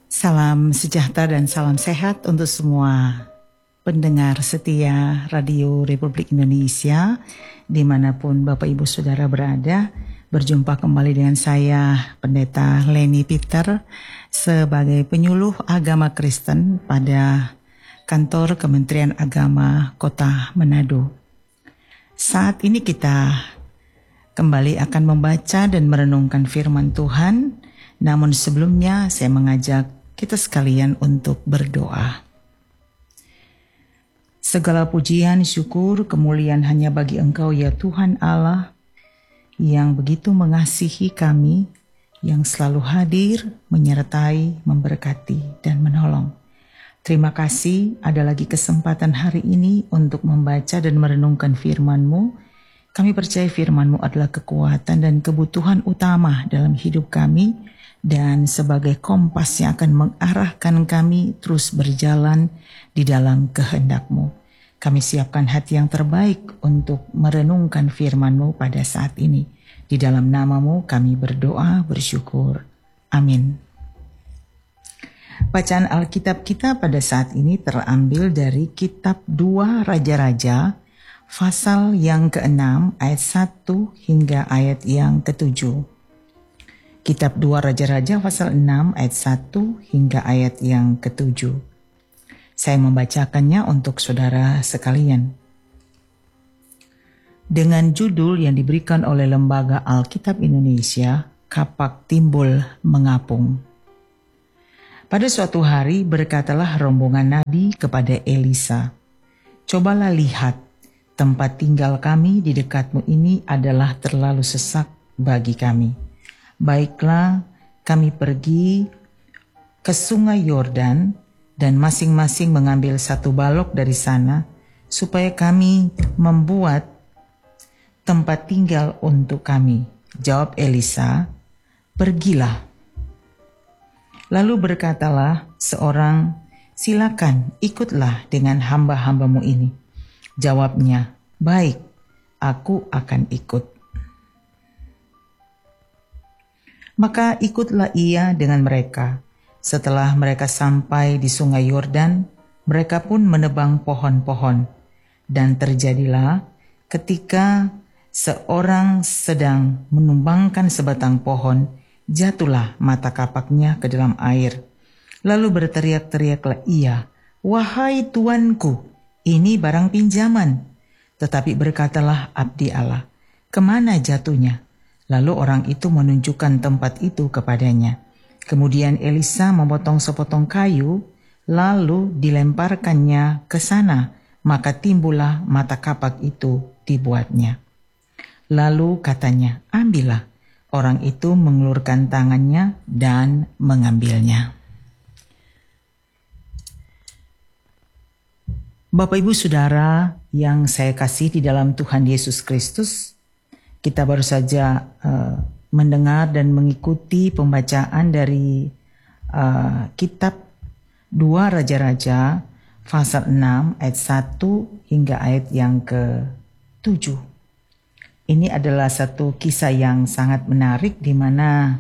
Salam sejahtera dan salam sehat untuk semua pendengar setia Radio Republik Indonesia dimanapun Bapak Ibu Saudara berada. Berjumpa kembali dengan saya Pendeta Leni Peter sebagai penyuluh agama Kristen pada kantor Kementerian Agama Kota Manado. Saat ini kita kembali akan membaca dan merenungkan firman Tuhan. Namun sebelumnya saya mengajak kita sekalian untuk berdoa. Segala pujian, syukur, kemuliaan hanya bagi Engkau ya Tuhan Allah yang begitu mengasihi kami, yang selalu hadir, menyertai, memberkati, dan menolong. Terima kasih ada lagi kesempatan hari ini untuk membaca dan merenungkan firman-Mu. Kami percaya firman-Mu adalah kekuatan dan kebutuhan utama dalam hidup kami, dan sebagai kompas yang akan mengarahkan kami terus berjalan di dalam kehendak-Mu. Kami siapkan hati yang terbaik untuk merenungkan firman-Mu pada saat ini. Di dalam nama-Mu kami berdoa, bersyukur. Amin. Bacaan Alkitab kita pada saat ini terambil dari kitab 2 Raja-Raja, pasal yang ke-6 ayat 1 hingga ayat yang ke-7. Kitab 2 Raja-Raja pasal 6 ayat 1 hingga ayat yang ke-7. Saya membacakannya untuk saudara sekalian. Dengan judul yang diberikan oleh Lembaga Alkitab Indonesia, Kapak Timbul Mengapung. Pada suatu hari berkatalah rombongan Nabi kepada Elisa, "Cobalah lihat, tempat tinggal kami di dekatmu ini adalah terlalu sesak bagi kami. Baiklah, kami pergi ke sungai Yordan dan masing-masing mengambil satu balok dari sana supaya kami membuat tempat tinggal untuk kami." Jawab Elisa, "Pergilah." Lalu berkatalah seorang, "Silakan ikutlah dengan hamba-hambamu ini." Jawabnya, "Baik, aku akan ikut." Maka ikutlah ia dengan mereka. Setelah mereka sampai di sungai Yordan, mereka pun menebang pohon-pohon. Dan terjadilah ketika seorang sedang menumbangkan sebatang pohon, jatuhlah mata kapaknya ke dalam air. Lalu berteriak-teriaklah ia, "Wahai tuanku, ini barang pinjaman." Tetapi berkatalah abdi Allah, "Kemana jatuhnya?" Lalu orang itu menunjukkan tempat itu kepadanya. Kemudian Elisa memotong sepotong kayu, lalu dilemparkannya ke sana, maka timbullah mata kapak itu dibuatnya. Lalu katanya, "Ambillah." Orang itu mengulurkan tangannya dan mengambilnya. Bapak Ibu Saudara yang saya kasih di dalam Tuhan Yesus Kristus, kita baru saja mendengar dan mengikuti pembacaan dari kitab 2 Raja-Raja pasal 6 ayat 1 hingga ayat yang ke-7. Ini adalah satu kisah yang sangat menarik di mana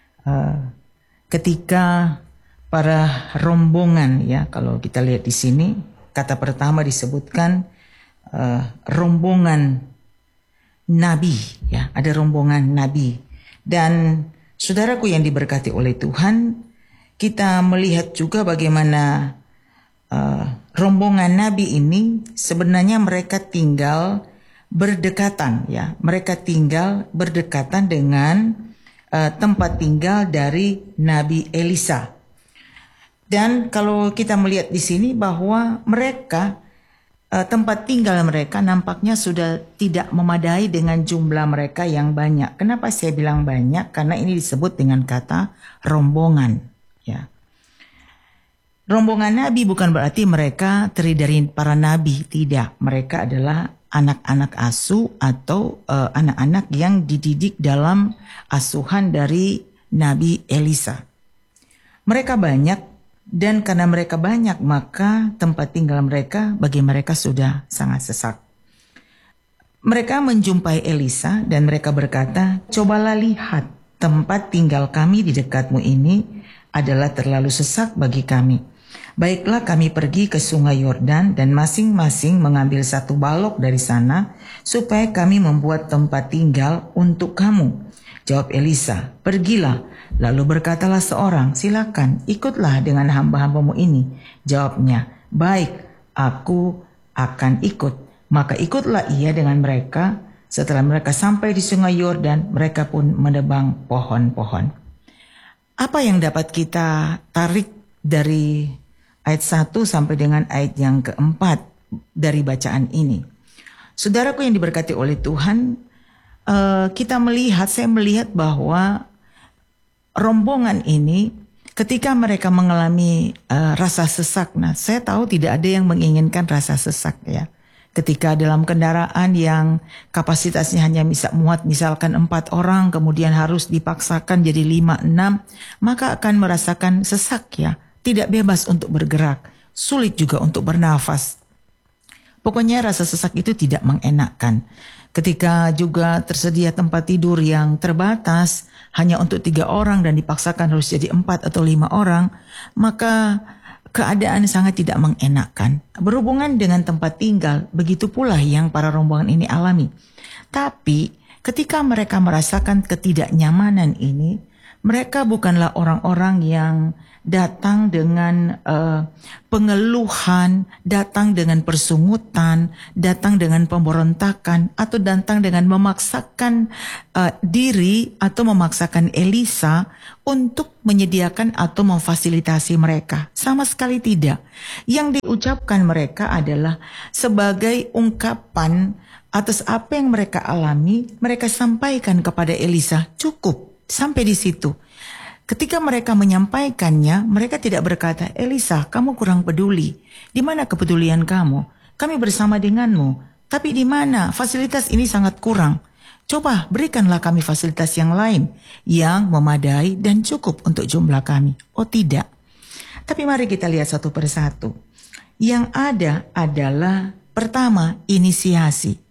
ketika para rombongan, ya, kalau kita lihat di sini kata pertama disebutkan rombongan nabi, ya, ada rombongan nabi. Dan saudaraku yang diberkati oleh Tuhan, kita melihat juga bagaimana rombongan nabi ini sebenarnya mereka tinggal berdekatan, ya. Mereka tinggal berdekatan dengan tempat tinggal dari Nabi Elisa. Dan kalau kita melihat di sini bahwa mereka tempat tinggal mereka nampaknya sudah tidak memadai dengan jumlah mereka yang banyak. Kenapa saya bilang banyak? Karena ini disebut dengan kata rombongan, ya. Rombongan nabi bukan berarti mereka terdiri dari para nabi, tidak. Mereka adalah anak-anak asuh atau anak-anak yang dididik dalam asuhan dari Nabi Elisa. Mereka banyak, dan karena mereka banyak maka tempat tinggal mereka bagi mereka sudah sangat sesak. Mereka menjumpai Elisa dan mereka berkata, "Cobalah lihat, tempat tinggal kami di dekatmu ini adalah terlalu sesak bagi kami. Baiklah kami pergi ke sungai Yordan dan masing-masing mengambil satu balok dari sana supaya kami membuat tempat tinggal untuk kamu. Jawab Elisa, pergilah. Lalu berkatalah seorang, silakan ikutlah dengan hamba-hambamu ini. Jawabnya, baik, aku akan ikut. Maka ikutlah ia dengan mereka. Setelah mereka sampai di sungai Yordan, mereka pun menebang pohon-pohon. Apa yang dapat kita tarik dari ayat 1 sampai dengan ayat yang keempat dari bacaan ini? Saudaraku yang diberkati oleh Tuhan, saya melihat bahwa rombongan ini ketika mereka mengalami rasa sesak, nah saya tahu tidak ada yang menginginkan rasa sesak ya. Ketika dalam kendaraan yang kapasitasnya hanya bisa muat misalkan 4 orang, kemudian harus dipaksakan jadi 5, 6, maka akan merasakan sesak ya. Tidak bebas untuk bergerak, sulit juga untuk bernafas. Pokoknya rasa sesak itu tidak mengenakkan. Ketika juga tersedia tempat tidur yang terbatas, hanya untuk 3 orang dan dipaksakan harus jadi 4 atau 5 orang, maka keadaan sangat tidak mengenakkan. Berhubungan dengan tempat tinggal, begitu pula yang para rombongan ini alami. Tapi ketika mereka merasakan ketidaknyamanan ini, mereka bukanlah orang-orang yang datang dengan pengeluhan, datang dengan persungutan, datang dengan pemberontakan, atau datang dengan memaksakan diri atau memaksakan Elisa untuk menyediakan atau memfasilitasi mereka. Sama sekali tidak. Yang diucapkan mereka adalah sebagai ungkapan atas apa yang mereka alami, mereka sampaikan kepada Elisa. Cukup, sampai di situ. Ketika mereka menyampaikannya, mereka tidak berkata, Elisa, kamu kurang peduli. Di mana kepedulian kamu? Kami bersama denganmu. Tapi di mana? Fasilitas ini sangat kurang. Coba berikanlah kami fasilitas yang lain yang memadai dan cukup untuk jumlah kami. Oh tidak. Tapi mari kita lihat satu persatu. Yang ada adalah pertama, inisiasi.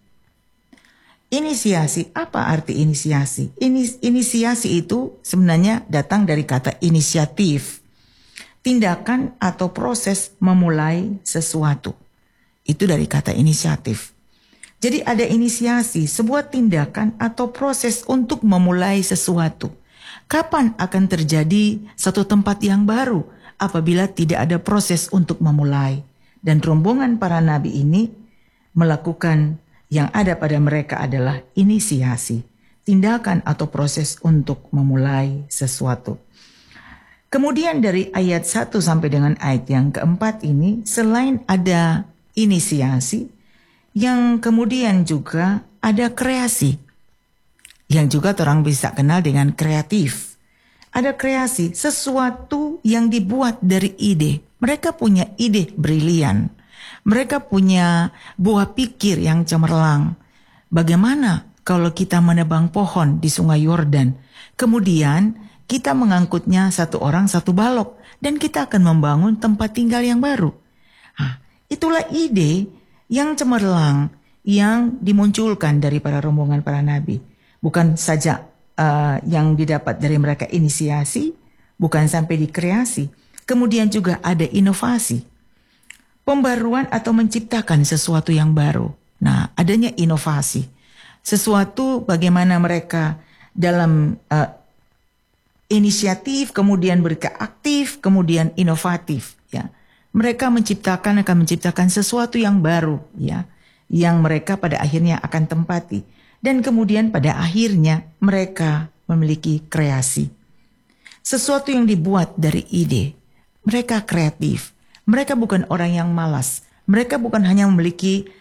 Inisiasi, apa arti inisiasi? Inisiasi itu sebenarnya datang dari kata inisiatif. Tindakan atau proses memulai sesuatu. Itu dari kata inisiatif. Jadi ada inisiasi, sebuah tindakan atau proses untuk memulai sesuatu. Kapan akan terjadi satu tempat yang baru apabila tidak ada proses untuk memulai? Dan rombongan para nabi ini melakukan yang ada pada mereka adalah inisiasi, tindakan atau proses untuk memulai sesuatu. Kemudian dari ayat 1 sampai dengan ayat yang keempat ini, selain ada inisiasi, yang kemudian juga ada kreasi, yang juga orang bisa kenal dengan kreatif. Ada kreasi, sesuatu yang dibuat dari ide. Mereka punya ide brilian. Mereka punya buah pikir yang cemerlang. Bagaimana kalau kita menebang pohon di sungai Yordan, kemudian kita mengangkutnya satu orang satu balok, dan kita akan membangun tempat tinggal yang baru. Nah, itulah ide yang cemerlang yang dimunculkan dari para rombongan para nabi. Bukan saja yang didapat dari mereka inisiasi, bukan sampai di kreasi, kemudian juga ada inovasi. Pembaruan atau menciptakan sesuatu yang baru. Nah, adanya inovasi. Sesuatu bagaimana mereka dalam inisiatif, kemudian berkeaktif, kemudian inovatif. Ya, mereka akan menciptakan sesuatu yang baru, ya, yang mereka pada akhirnya akan tempati. Dan kemudian pada akhirnya mereka memiliki kreasi. Sesuatu yang dibuat dari ide. Mereka kreatif. Mereka bukan orang yang malas. Mereka bukan hanya memiliki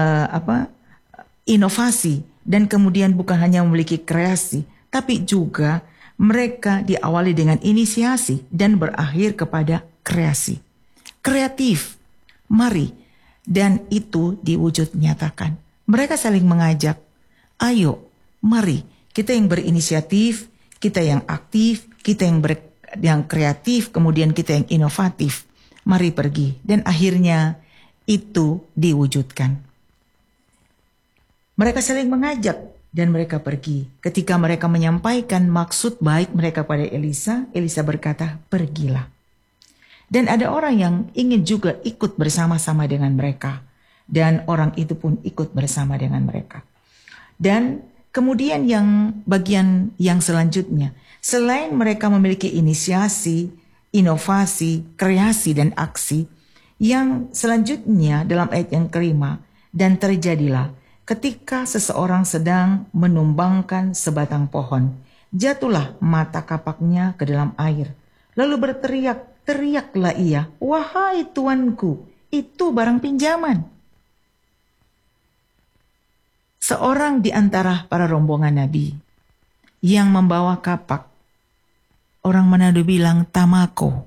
inovasi dan kemudian bukan hanya memiliki kreasi, tapi juga mereka diawali dengan inisiasi dan berakhir kepada kreasi. Kreatif, mari, dan itu diwujud nyatakan. Mereka saling mengajak, ayo, mari, kita yang berinisiatif, kita yang aktif, kita yang kreatif, kemudian kita yang inovatif. Mari pergi, dan akhirnya itu diwujudkan. Mereka saling mengajak, Dan mereka pergi. Ketika mereka menyampaikan maksud baik mereka pada Elisa, Elisa berkata, pergilah. Dan ada orang yang ingin juga ikut bersama-sama dengan mereka. Dan orang itu pun ikut bersama dengan mereka. Dan kemudian yang bagian yang selanjutnya, selain mereka memiliki inisiasi, inovasi, kreasi, dan aksi, yang selanjutnya dalam ayat yang kelima, dan terjadilah ketika seseorang sedang menumbangkan sebatang pohon, jatuhlah mata kapaknya ke dalam air. Lalu teriaklah ia, wahai tuanku, itu barang pinjaman. Seorang di antara para rombongan Nabi yang membawa kapak, orang Manado bilang tamako.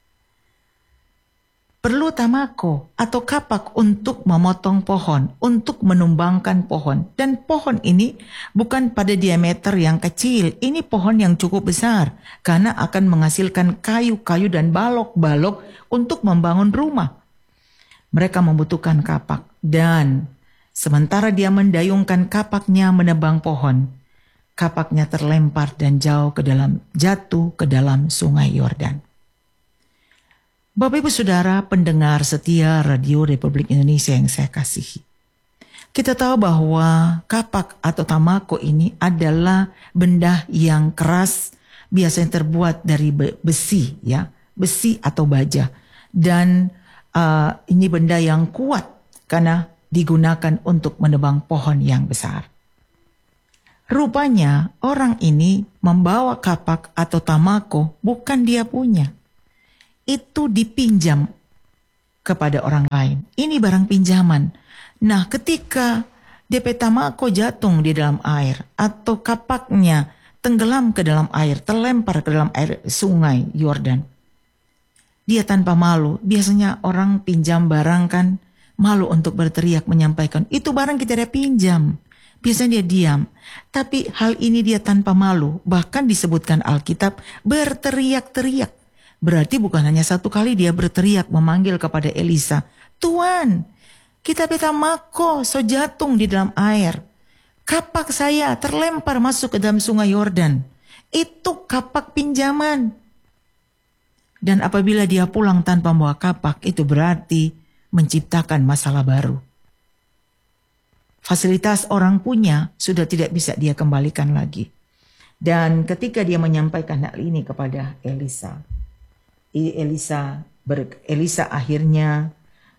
Perlu tamako atau kapak untuk memotong pohon, untuk menumbangkan pohon. Dan pohon ini bukan pada diameter yang kecil, ini pohon yang cukup besar karena akan menghasilkan kayu-kayu dan balok-balok untuk membangun rumah. Mereka membutuhkan kapak dan sementara dia mendayungkan kapaknya menebang pohon, kapaknya terlempar dan jatuh ke dalam sungai Yordan. Bapak Ibu Saudara pendengar setia Radio Republik Indonesia yang saya kasihi. Kita tahu bahwa kapak atau tamako ini adalah benda yang keras, biasanya terbuat dari besi, ya, besi atau baja. Dan ini benda yang kuat karena digunakan untuk menebang pohon yang besar. Rupanya orang ini membawa kapak atau tamako bukan dia punya. Itu dipinjam kepada orang lain. Ini barang pinjaman. Nah, ketika DP tamako jatuh di dalam air atau kapaknya tenggelam ke dalam air, terlempar ke dalam air sungai Yordan, dia tanpa malu. Biasanya orang pinjam barang kan malu untuk berteriak menyampaikan, itu barang kita dia pinjam. Biasanya dia diam. Tapi hal ini dia tanpa malu. Bahkan disebutkan Alkitab berteriak-teriak. Berarti bukan hanya satu kali dia berteriak memanggil kepada Elisa, Tuan, kita tamako so jatuh di dalam air. Kapak saya terlempar masuk ke dalam sungai Yordan. Itu kapak pinjaman. Dan apabila dia pulang tanpa membawa kapak, itu berarti menciptakan masalah baru. Fasilitas orang punya sudah tidak bisa dia kembalikan lagi. Dan ketika dia menyampaikan hal ini kepada Elisa akhirnya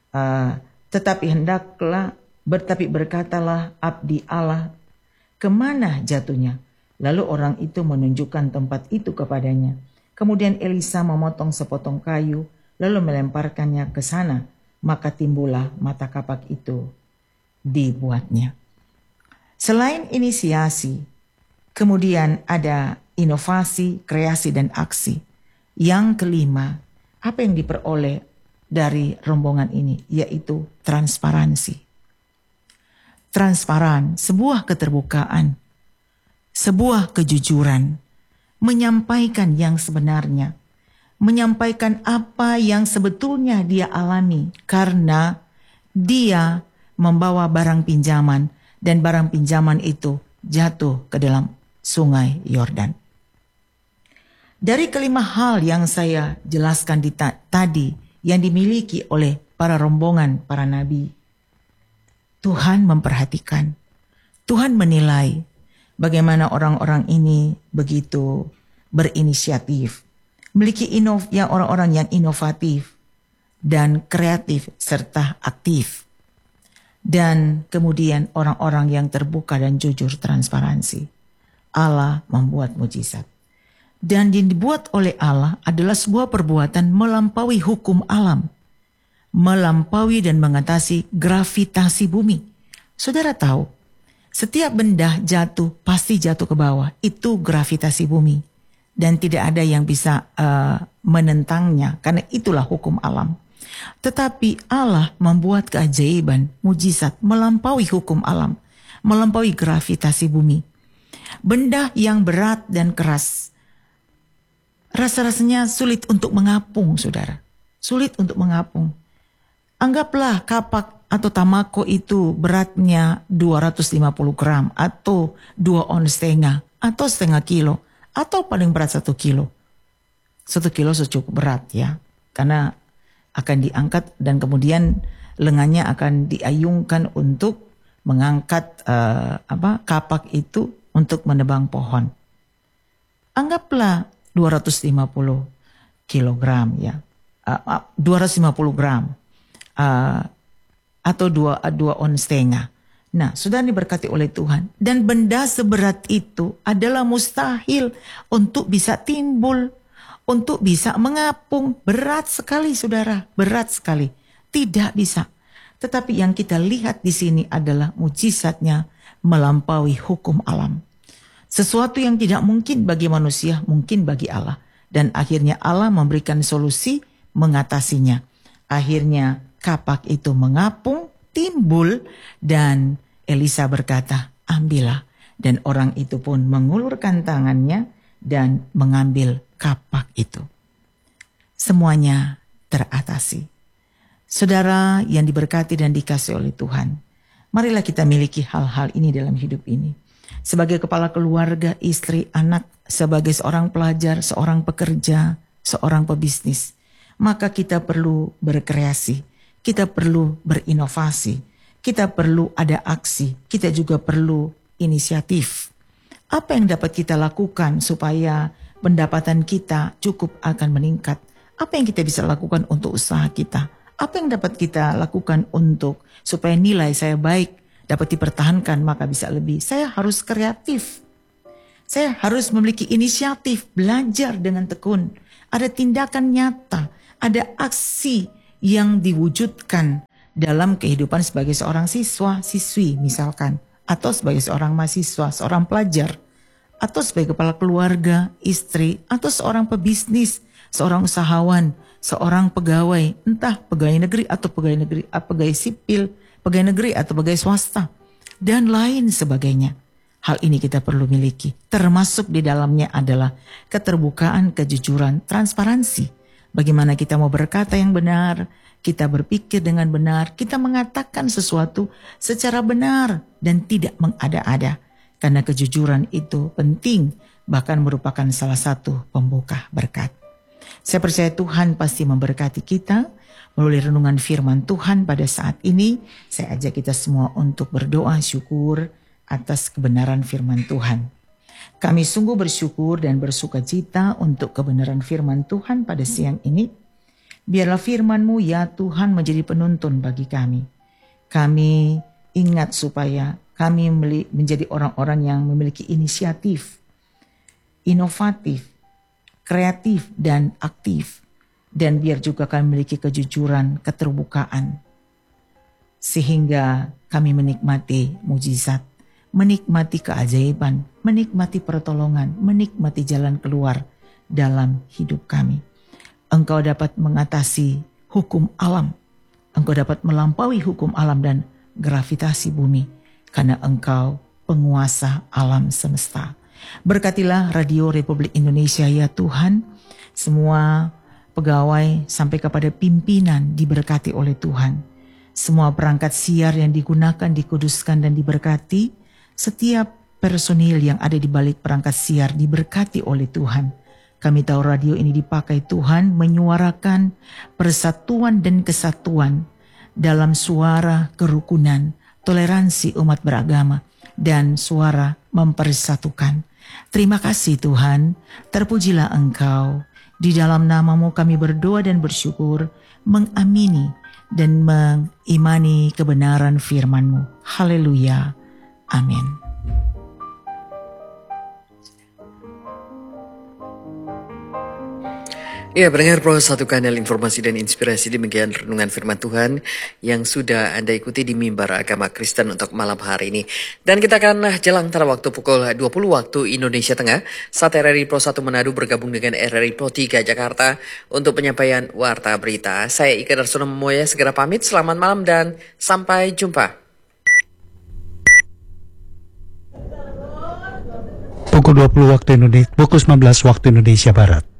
tetapi berkatalah abdi Allah, kemana jatuhnya? Lalu orang itu menunjukkan tempat itu kepadanya. Kemudian Elisa memotong sepotong kayu, lalu melemparkannya ke sana, maka timbullah mata kapak itu dibuatnya. Selain inisiasi, kemudian ada inovasi, kreasi, dan aksi. Yang kelima, apa yang diperoleh dari rombongan ini? Yaitu transparansi. Transparan, sebuah keterbukaan, sebuah kejujuran, menyampaikan yang sebenarnya, menyampaikan apa yang sebetulnya dia alami karena dia membawa barang pinjaman dan barang pinjaman itu jatuh ke dalam sungai Yordan. Dari kelima hal yang saya jelaskan tadi yang dimiliki oleh para rombongan para nabi, Tuhan memperhatikan, Tuhan menilai bagaimana orang-orang ini begitu berinisiatif, memiliki orang-orang yang inovatif dan kreatif serta aktif. Dan kemudian orang-orang yang terbuka dan jujur transparansi. Allah membuat mujizat. Dan yang dibuat oleh Allah adalah sebuah perbuatan melampaui hukum alam. Melampaui dan mengatasi gravitasi bumi. Saudara tahu, setiap benda jatuh pasti jatuh ke bawah. Itu gravitasi bumi. Dan tidak ada yang bisa menentangnya karena itulah hukum alam. Tetapi Allah membuat keajaiban, mujizat melampaui hukum alam, melampaui gravitasi bumi. Benda yang berat dan keras, rasa-rasanya sulit untuk mengapung, saudara. Sulit untuk mengapung. Anggaplah kapak atau tamako itu beratnya 250 gram atau 2 ons setengah atau setengah kilo atau paling berat 1 kilo. 1 kilo cukup berat ya, karena akan diangkat dan kemudian lengannya akan diayungkan untuk mengangkat kapak itu untuk menebang pohon. Anggaplah 250 kilogram ya, 250 gram atau 2 ons setengah. Nah, sudah diberkati oleh Tuhan. Dan benda seberat itu adalah mustahil untuk bisa timbul, untuk bisa mengapung. Berat sekali saudara, berat sekali. Tidak bisa. Tetapi yang kita lihat di sini adalah mujizatnya melampaui hukum alam. Sesuatu yang tidak mungkin bagi manusia, mungkin bagi Allah. Dan akhirnya Allah memberikan solusi mengatasinya. Akhirnya kapak itu mengapung, timbul, dan Elisa berkata, ambillah. Dan orang itu pun mengulurkan tangannya dan mengambil kapak itu. Semuanya teratasi. Saudara yang diberkati dan dikasihi oleh Tuhan, marilah kita miliki hal-hal ini dalam hidup ini. Sebagai kepala keluarga, istri, anak, sebagai seorang pelajar, seorang pekerja, seorang pebisnis, maka kita perlu berkreasi, kita perlu berinovasi, kita perlu ada aksi, kita juga perlu inisiatif. Apa yang dapat kita lakukan supaya pendapatan kita cukup akan meningkat? Apa yang kita bisa lakukan untuk usaha kita? Apa yang dapat kita lakukan untuk supaya nilai saya baik, dapat dipertahankan, maka bisa lebih? Saya harus kreatif. Saya harus memiliki inisiatif, belajar dengan tekun. Ada tindakan nyata, ada aksi yang diwujudkan dalam kehidupan sebagai seorang siswa, siswi misalkan. Atau sebagai seorang mahasiswa, seorang pelajar. Atau sebagai kepala keluarga, istri, atau seorang pebisnis, seorang usahawan, seorang pegawai, entah pegawai negeri atau pegawai sipil, pegawai negeri atau pegawai swasta, dan lain sebagainya. Hal ini kita perlu miliki. Termasuk di dalamnya adalah keterbukaan, kejujuran, transparansi. Bagaimana kita mau berkata yang benar, kita berpikir dengan benar, kita mengatakan sesuatu secara benar dan tidak mengada-ada. Karena kejujuran itu penting, bahkan merupakan salah satu pembuka berkat. Saya percaya Tuhan pasti memberkati kita melalui renungan firman Tuhan pada saat ini. Saya ajak kita semua untuk berdoa syukur atas kebenaran firman Tuhan. Kami sungguh bersyukur dan bersuka cita untuk kebenaran firman Tuhan pada siang ini. Biarlah firman-Mu ya Tuhan menjadi penuntun bagi kami. Kami ingat supaya kami menjadi orang-orang yang memiliki inisiatif, inovatif, kreatif dan aktif. Dan biar juga kami memiliki kejujuran, keterbukaan. Sehingga kami menikmati mujizat, menikmati keajaiban, menikmati pertolongan, menikmati jalan keluar dalam hidup kami. Engkau dapat mengatasi hukum alam. Engkau dapat melampaui hukum alam dan gravitasi bumi. Karena Engkau penguasa alam semesta. Berkatilah Radio Republik Indonesia ya Tuhan. Semua pegawai sampai kepada pimpinan diberkati oleh Tuhan. Semua perangkat siar yang digunakan dikuduskan dan diberkati. Setiap personil yang ada di balik perangkat siar diberkati oleh Tuhan. Kami tahu radio ini dipakai Tuhan menyuarakan persatuan dan kesatuan dalam suara kerukunan, toleransi umat beragama, dan suara mempersatukan. Terima kasih Tuhan, terpujilah Engkau. Di dalam nama-Mu kami berdoa dan bersyukur, mengamini dan mengimani kebenaran firman-Mu. Haleluya. Amin. Ya, pendengar Pro 1 Kanal Informasi dan Inspirasi, demikian renungan firman Tuhan yang sudah Anda ikuti di Mimbar Agama Kristen untuk malam hari ini. Dan kita akan jelang antara waktu pukul 20 waktu Indonesia Tengah, saat RRI Pro 1 Manado bergabung dengan RRI Pro 3 Jakarta untuk penyampaian Warta Berita. Saya Ika Darsono Memoya segera pamit, selamat malam dan sampai jumpa. Pukul 20 waktu Indonesia, pukul 19 waktu Indonesia Barat.